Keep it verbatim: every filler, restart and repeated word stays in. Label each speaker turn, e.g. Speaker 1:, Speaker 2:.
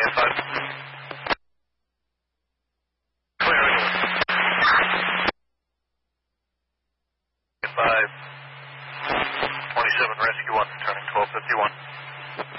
Speaker 1: five. Clear. five. twenty-seven, rescue one, turning twelve fifty-one.